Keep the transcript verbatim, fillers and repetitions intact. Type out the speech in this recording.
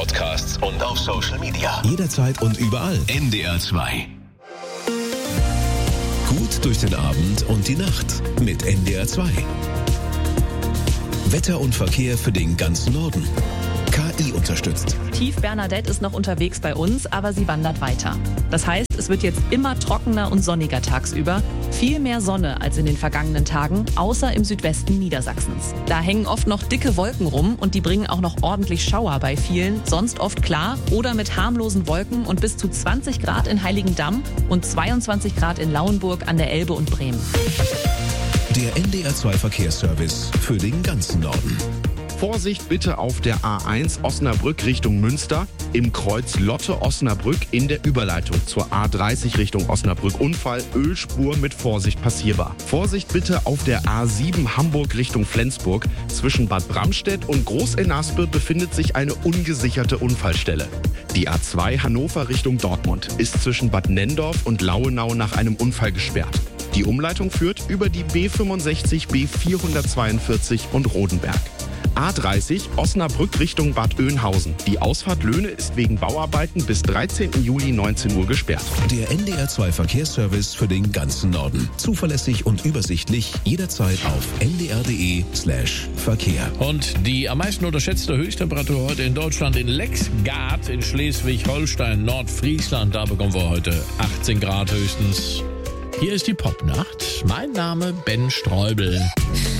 Podcasts und auf Social Media. Jederzeit und überall. N D R zwei. Gut durch den Abend und die Nacht mit N D R zwei. Wetter und Verkehr für den ganzen Norden. K I unterstützt. Tief Bernadette ist noch unterwegs bei uns, aber sie wandert weiter. Das heißt, es wird jetzt immer trockener und sonniger tagsüber. Viel mehr Sonne als in den vergangenen Tagen, außer im Südwesten Niedersachsens. Da hängen oft noch dicke Wolken rum und die bringen auch noch ordentlich Schauer bei vielen. Sonst oft klar oder mit harmlosen Wolken und bis zu zwanzig Grad in Heiligendamm und zweiundzwanzig Grad in Lauenburg an der Elbe und Bremen. Der N D R zwei Verkehrsservice für den ganzen Norden. Vorsicht bitte auf der A eins Osnabrück Richtung Münster, im Kreuz Lotte-Osnabrück in der Überleitung zur A dreißig Richtung Osnabrück. Unfall, Ölspur mit Vorsicht passierbar. Vorsicht bitte auf der A sieben Hamburg Richtung Flensburg. Zwischen Bad Bramstedt und Groß-Enaspe befindet sich eine ungesicherte Unfallstelle. Die A zwei Hannover Richtung Dortmund ist zwischen Bad Nenndorf und Lauenau nach einem Unfall gesperrt. Die Umleitung führt über die B fünfundsechzig, B vierhundertzweiundvierzig und Rodenberg. A dreißig Osnabrück Richtung Bad Oeynhausen. Die Ausfahrt Löhne ist wegen Bauarbeiten bis dreizehnten Juli neunzehn Uhr gesperrt. Der N D R zwei Verkehrsservice für den ganzen Norden. Zuverlässig und übersichtlich, jederzeit auf n d r punkt d e slash Verkehr. Und die am meisten unterschätzte Höchsttemperatur heute in Deutschland in Lexgard in Schleswig-Holstein, Nordfriesland. Da bekommen wir heute achtzehn Grad höchstens. Hier ist die Popnacht. Mein Name Ben Streubel.